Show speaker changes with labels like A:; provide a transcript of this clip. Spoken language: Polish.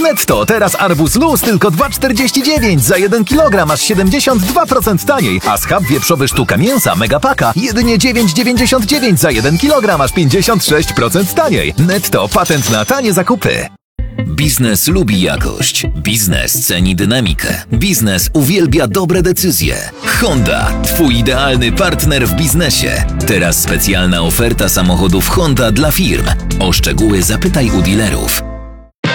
A: Netto teraz arbuz luz tylko 2,49 za 1 kg, aż 72% taniej, a schab wieprzowy sztuka mięsa Megapaka jedynie 9,99 za 1 kg, aż 56% taniej. Netto, patent na tanie zakupy.
B: Biznes lubi jakość. Biznes ceni dynamikę. Biznes uwielbia dobre decyzje. Honda, twój idealny partner w biznesie. Teraz specjalna oferta samochodów Honda dla firm. O szczegóły zapytaj u dealerów.